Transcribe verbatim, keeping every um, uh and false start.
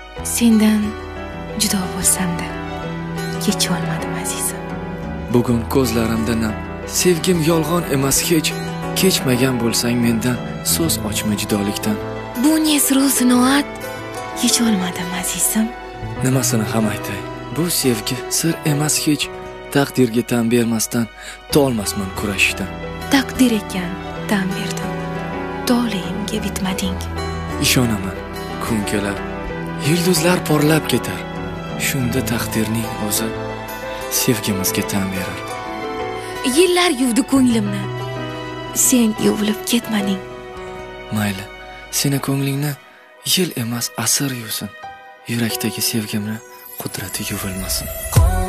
sendan judo bo'lsam-da kecholmadim azizim. Bugun ko'zlarimda nam. Sevgim yolg'on emas hech. Kechmagan bo'lsang mendan, so'z ochma judolikdan. Bu ne sinoat? Kecholmadim azizim. Nimasini ham aytay? Bu sevgi sir emas hech. Taqdirga tan bermasdan tolmasman kurashishdan. Taqdir ekan, tan berdim. Tolayimga bitmading. Ishonaman, kun kelar, yulduzlar porlab ketar. Shunda taqdirning o'zi sevgimizga tan berar. Yillar yuvdi ko'nglimni. Sen yuvilib ketmading. Mayli, seni ko'nglingni yil emas asr yuvsin. Yurakdagi sevgimni qudrati yuvilmasin.